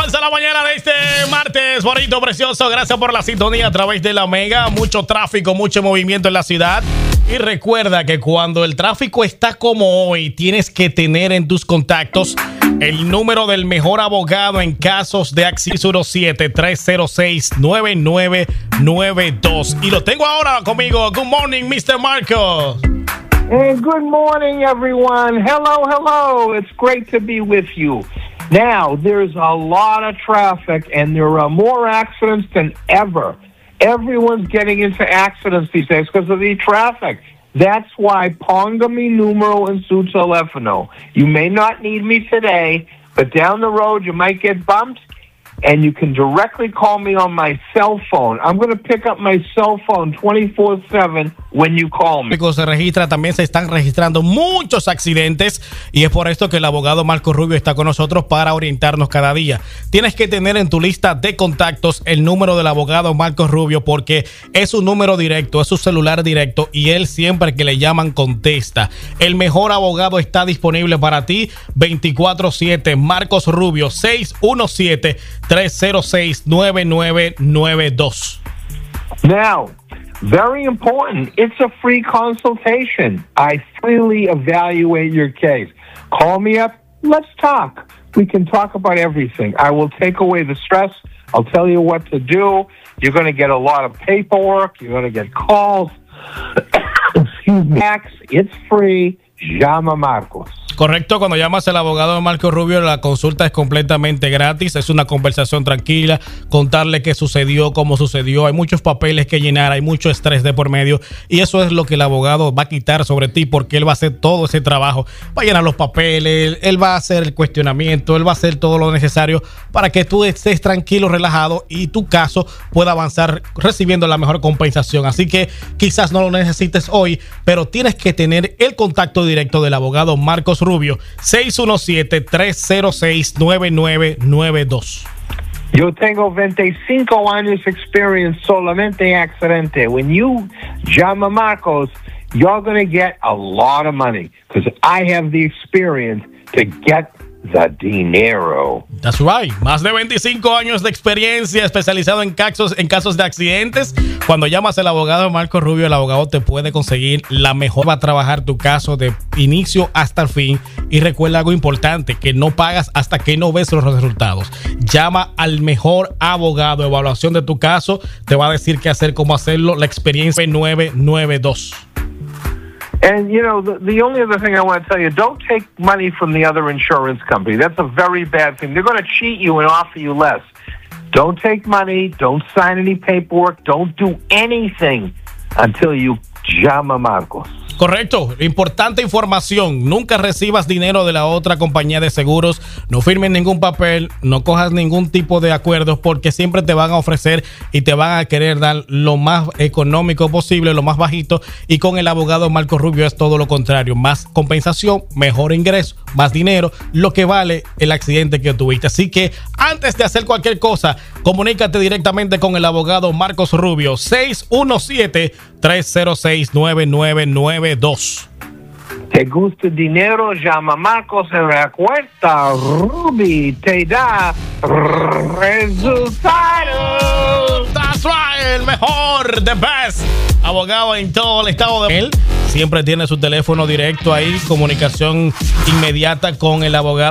11 de la mañana de este martes, bonito, precioso. Gracias por la sintonía a través de la Mega. Mucho tráfico, mucho movimiento en la ciudad. Y recuerda que cuando el tráfico está como hoy, tienes que tener en tus contactos el número del mejor abogado en casos de accidentes 7-306-9992. Y lo tengo ahora conmigo. Good morning, Mr. Marcos. And good morning, everyone. Hello. It's great to be with you. Now, there's a lot of traffic, and there are more accidents than ever. Everyone's getting into accidents these days because of the traffic. That's why ponga mi numero en su teléfono. You may not need me today, but down the road you might get bumped, and you can directly call me on my cell phone. I'm going to pick up my cell phone 24/7 when you call me. También se están registrando muchos accidentes y es por esto que el abogado Marcos Rubio está con nosotros para orientarnos cada día. Tienes que tener en tu lista de contactos el número del abogado Marcos Rubio porque es un número directo, es su celular directo y él siempre que le llaman contesta. El mejor abogado está disponible para ti 24/7. Marcos Rubio 617-306-9992. Now, very important, it's a free consultation. I freely evaluate your case. Call me up, let's talk. We can talk about everything. I will take away the stress. I'll tell you what to do. You're going to get a lot of paperwork. You're going to get calls. Excuse me. It's free. Llama Marcos. Correcto, cuando llamas al abogado Marcos Rubio, la consulta es completamente gratis, es una conversación tranquila, contarle qué sucedió, cómo sucedió, hay muchos papeles que llenar, hay mucho estrés de por medio y eso es lo que el abogado va a quitar sobre ti porque él va a hacer todo ese trabajo, va a llenar los papeles, él va a hacer el cuestionamiento, él va a hacer todo lo necesario para que tú estés tranquilo, relajado y tu caso pueda avanzar recibiendo la mejor compensación. Así que quizás no lo necesites hoy, pero tienes que tener el contacto directo del abogado Marcos Rubio, 617-306-9992. Yo tengo 25 años experience solamente accidente. When you llama Marcos, you're going to get a lot of money because I have the experience to get the dinero. That's right. Más de 25 años de experiencia especializado en casos de accidentes. Cuando llamas al abogado Marcos Rubio, el abogado te puede conseguir la mejor. Va a trabajar tu caso de inicio hasta el fin. Y recuerda algo importante, que no pagas hasta que no ves los resultados. Llama al mejor abogado. Evaluación de tu caso. Te va a decir qué hacer, cómo hacerlo. La experiencia 992. And, you know, the only other thing I want to tell you, don't take money from the other insurance company. That's a very bad thing. They're going to cheat you and offer you less. Don't take money. Don't sign any paperwork. Don't do anything until you llama Marcos. Correcto, importante información. Nunca recibas dinero de la otra compañía de seguros. No firmes ningún papel, no cojas ningún tipo de acuerdos porque siempre te van a ofrecer y te van a querer dar lo más económico posible, lo más bajito. Y con el abogado Marcos Rubio es todo lo contrario. Más compensación, mejor ingreso, más dinero, lo que vale el accidente que tuviste. Así que antes de hacer cualquier cosa, comunícate directamente con el abogado Marcos Rubio, 617-306-9992. ¿Te gusta el dinero? Llama Marcos en la cuenta. Ruby te da resultados. That's right, el mejor, the best abogado en todo el estado de él. Siempre tiene su teléfono directo ahí, comunicación inmediata con el abogado.